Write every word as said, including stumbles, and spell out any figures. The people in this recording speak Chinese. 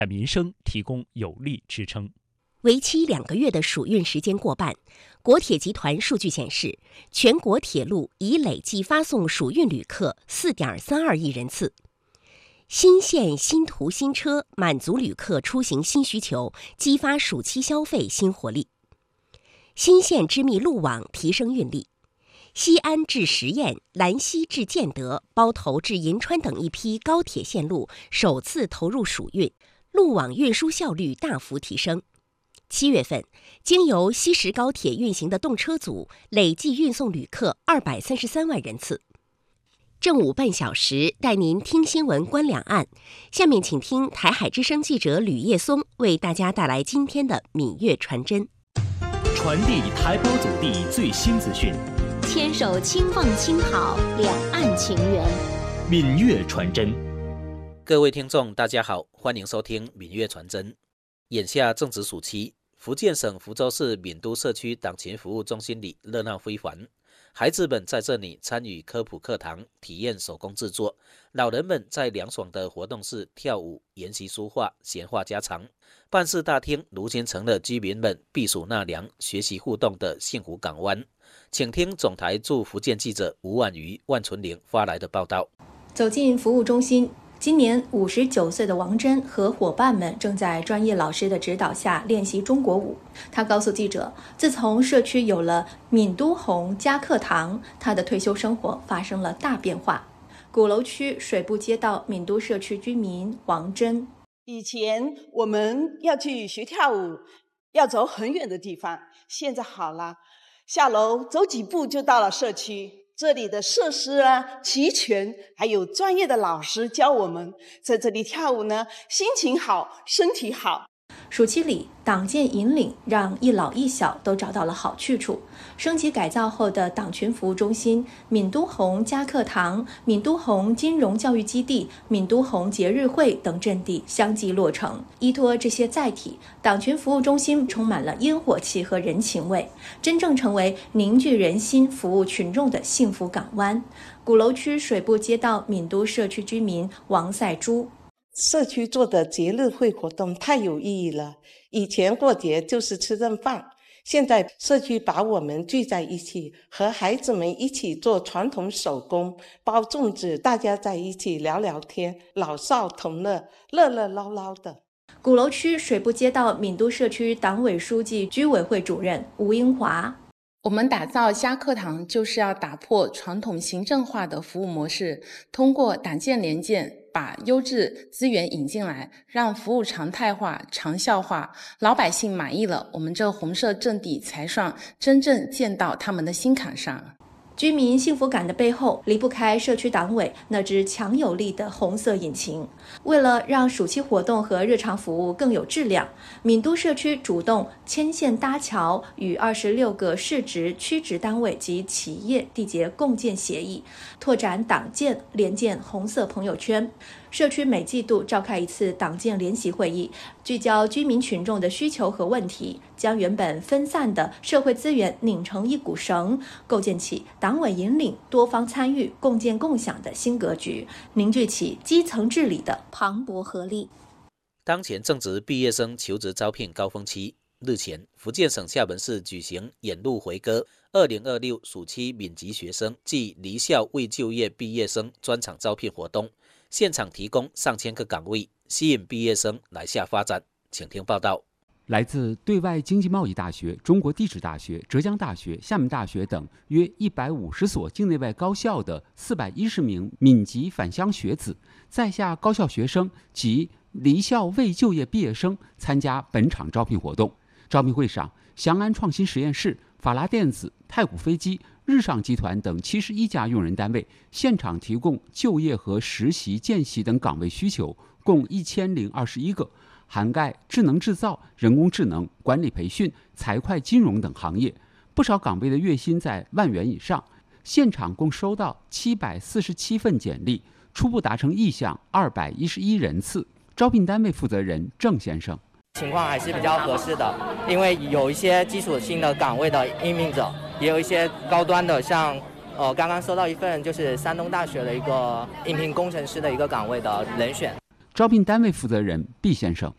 民生提供有力支撑。 为期两个月的暑运时间过半，国铁集团数据显示，全国铁路已累计发送暑运旅客 四点三二亿人次。新线新途新车满足旅客出行新需求，激发暑期消费新活力。新线织密路网提升运力，西安至十堰、兰溪至建德、包头至银川等一批高铁线路首次投入暑运，路网运输效率大幅提升。七月份，经由西石高铁运行的动车组累计运送旅客二百三十三万人次。正午半小时，带您听新闻观两岸。下面请听台海之声记者吕叶松为大家带来今天的闽粤传真。 传递台胞祖地最新资讯， 牵手轻放轻好两岸情缘。 闽粤传真。 各位听众大家好，欢迎收听闽粤传真。眼下正值暑期，福建省福州市闽都社区党勤服务中心里热闹非凡，孩子们在这里参与科普课堂，体验手工制作；老人们在凉爽的活动室跳舞、研习书画、闲话家常。办事大厅如今成了居民们避暑纳凉、学习互动的幸福港湾。请听总台驻福建记者吴婉瑜、万纯玲发来的报道。 走进服务中心，今年五十九岁的王珍和伙伴们正在专业老师的指导下练习中国舞。他告诉记者，自从社区有了闽都红家课堂，他的退休生活发生了大变化。鼓楼区水部街道闽都社区居民王珍： 以前我们要去学跳舞，要走很远的地方，现在好了，下楼走几步就到了社区。这里的设施啊齐全，还有专业的老师教我们，在这里跳舞呢，心情好，身体好。 暑期里，党建引领让一老一小都找到了好去处。升级改造后的党群服务中心、闽都红家课堂、闽都红金融教育基地、闽都红节日会等阵地相继落成。依托这些载体，党群服务中心充满了烟火气和人情味，真正成为凝聚人心、服务群众的幸福港湾。鼓楼区水部街道闽都社区居民王赛珠： 社区做的节日会活动太有意义了，以前过节就是吃顿饭，现在社区把我们聚在一起，和孩子们一起做传统手工，包粽子，大家在一起聊聊天，老少同乐，热热闹闹的。 鼓楼区水部街道闽都社区党委书记、居委会主任吴英华： 我们打造家课堂，就是要打破传统行政化的服务模式，通过党建联建，把优质资源引进来，让服务常态化、长效化，老百姓满意了，我们这红色阵地才算真正见到他们的心坎上。 居民幸福感的背后，离不开社区党委那支强有力的红色引擎。为了让暑期活动和日常服务更有质量，闽都社区主动牵线搭桥，与二十六个市直、区直单位及企业缔结共建协议，拓展党建联建红色朋友圈。社区每季度召开一次党建联席会议，聚焦居民群众的需求和问题，将原本分散的社会资源拧成一股绳，构建起党委引领、多方参与、共建共享的新格局，凝聚起基层治理的磅礴合力。 当前正值毕业生求职招聘高峰期，日前，福建省厦门市举行演路回歌二零二六暑期闽籍学生暨离校未就业毕业生专场招聘活动，现场提供上千个岗位，吸引毕业生来厦发展。请听报道。 来自对外经济贸易大学、中国地质大学、浙江大学、厦门大学等约一百五十所境内外高校的四百一十名闽籍返乡学子、在厦高校学生及离校未就业毕业生参加本场招聘活动。招聘会上，翔安创新实验室、法拉电子、太古飞机、日上集团等七十一家用人单位现场提供就业和实习、见习等岗位需求，共一千零二十一个，涵盖智能制造、人工智能、管理培训、财会金融等行业，不少岗位的月薪在万元以上。现场共收到七百四十七份简历，初步达成意向二百一十一人次。招聘单位负责人郑先生： 情况还是比较合适的，因为有一些基础性的岗位的应聘者，也有一些高端的，像呃刚刚收到一份就是山东大学的一个应聘工程师的一个岗位的人选。 招聘单位负责人毕先生：